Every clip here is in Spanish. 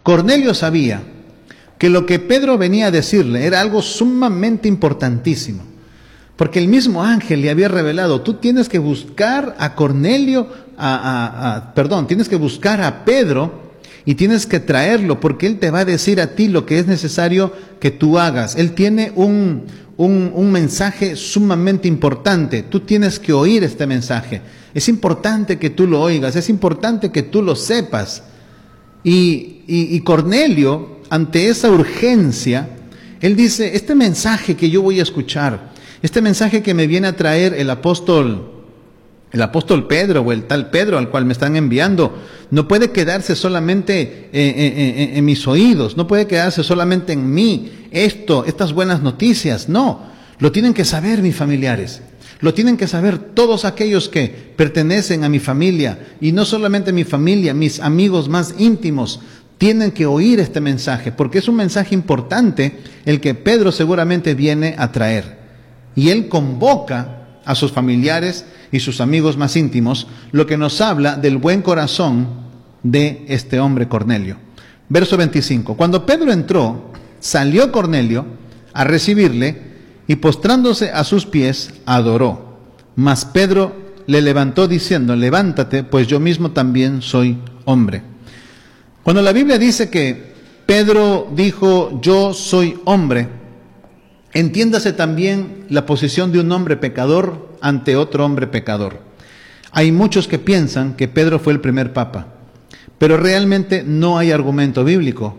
Cornelio sabía que lo que Pedro venía a decirle era algo sumamente importantísimo, porque el mismo ángel le había revelado: tú tienes que buscar a Cornelio, tienes que buscar a Pedro y tienes que traerlo, porque él te va a decir a ti lo que es necesario que tú hagas. Él tiene un mensaje sumamente importante. Tú tienes que oír este mensaje. Es importante que tú lo oigas, es importante que tú lo sepas. Y Cornelio, ante esa urgencia, él dice: este mensaje que yo voy a escuchar, este mensaje que me viene a traer el apóstol Pedro, o el tal Pedro al cual me están enviando, no puede quedarse solamente en mis oídos, no puede quedarse solamente en mí, estas buenas noticias. No, lo tienen que saber mis familiares, lo tienen que saber todos aquellos que pertenecen a mi familia, y no solamente mi familia, mis amigos más íntimos tienen que oír este mensaje, porque es un mensaje importante el que Pedro seguramente viene a traer. Y él convoca a sus familiares y sus amigos más íntimos, lo que nos habla del buen corazón de este hombre Cornelio. Verso 25. Cuando Pedro entró, salió Cornelio a recibirle y postrándose a sus pies, adoró. Mas Pedro le levantó diciendo: levántate, pues yo mismo también soy hombre. Cuando la Biblia dice que Pedro dijo: yo soy hombre, entiéndase también la posición de un hombre pecador ante otro hombre pecador. Hay muchos que piensan que Pedro fue el primer papa, pero realmente no hay argumento bíblico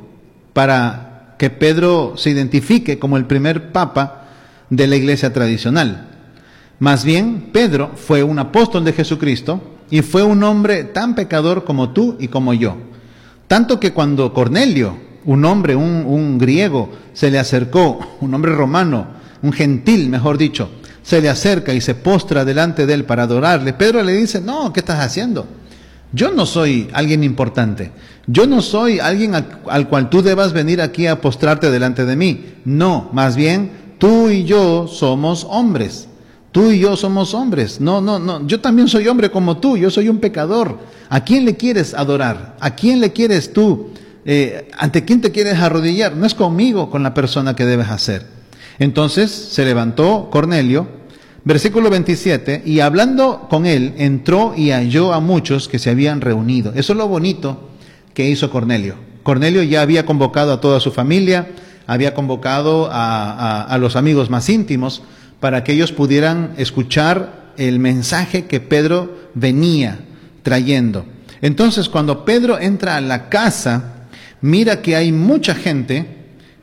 para que Pedro se identifique como el primer papa de la iglesia tradicional. Más bien, Pedro fue un apóstol de Jesucristo y fue un hombre tan pecador como tú y como yo. Tanto que cuando Cornelio, un hombre, un griego, se le acercó, un hombre romano, un gentil, mejor dicho, se le acerca y se postra delante de él para adorarle, Pedro le dice: no, ¿qué estás haciendo? Yo no soy alguien importante, yo no soy alguien al cual tú debas venir aquí a postrarte delante de mí. No, más bien, tú y yo somos hombres. Tú y yo somos hombres. No, yo también soy hombre como tú, yo soy un pecador. ¿A quién le quieres adorar? ¿A quién le quieres tú? ¿Ante quién te quieres arrodillar? No es conmigo, con la persona que debes hacer. Entonces se levantó Cornelio, versículo 27, y hablando con él, entró y halló a muchos que se habían reunido. Eso es lo bonito que hizo Cornelio. Cornelio ya había convocado a toda su familia, había convocado a los amigos más íntimos, para que ellos pudieran escuchar el mensaje que Pedro venía trayendo. Entonces, cuando Pedro entra a la casa, mira que hay mucha gente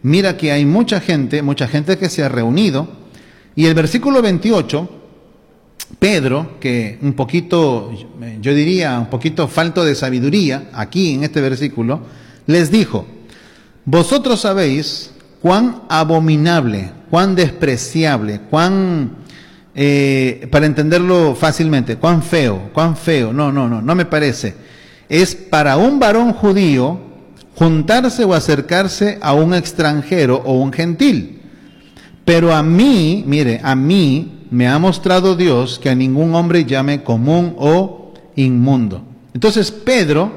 que se ha reunido, y el versículo 28, Pedro, que un poquito, yo diría, un poquito falto de sabiduría, aquí en este versículo, les dijo: vosotros sabéis cuán abominable, cuán despreciable, cuán, para entenderlo fácilmente, cuán feo, no me parece, es para un varón judío juntarse o acercarse a un extranjero o un gentil. Pero a mí, mire, a mí me ha mostrado Dios que a ningún hombre llame común o inmundo. Entonces Pedro,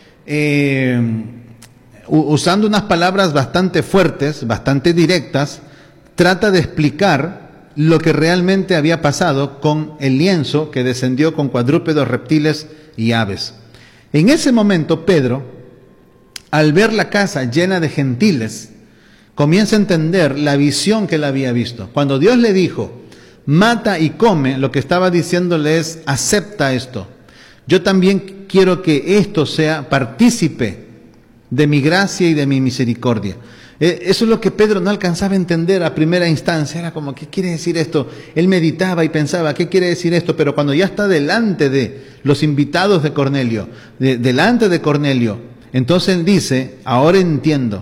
usando unas palabras bastante fuertes, bastante directas, trata de explicar lo que realmente había pasado con el lienzo que descendió con cuadrúpedos, reptiles y aves. En ese momento Pedro, al ver la casa llena de gentiles, comienza a entender la visión que él había visto. Cuando Dios le dijo: mata y come, lo que estaba diciéndole es: acepta esto. Yo también quiero que esto sea partícipe de mi gracia y de mi misericordia. Eso es lo que Pedro no alcanzaba a entender a primera instancia. Era como: ¿qué quiere decir esto? Él meditaba y pensaba: ¿qué quiere decir esto? Pero cuando ya está delante de los invitados de Cornelio, delante de Cornelio, entonces él dice: ahora entiendo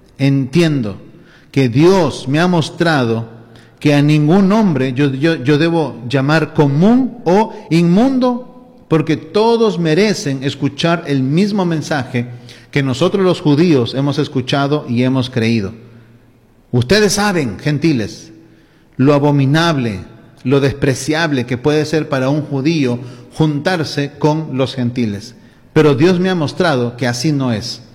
que Dios me ha mostrado que a ningún hombre yo debo llamar común o inmundo, porque todos merecen escuchar el mismo mensaje que nosotros los judíos hemos escuchado y hemos creído. Ustedes saben, gentiles, lo abominable, lo despreciable que puede ser para un judío juntarse con los gentiles. Pero Dios me ha mostrado que así no es.